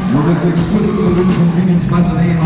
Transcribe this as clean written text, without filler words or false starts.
With this exquisite little inconvenience by the name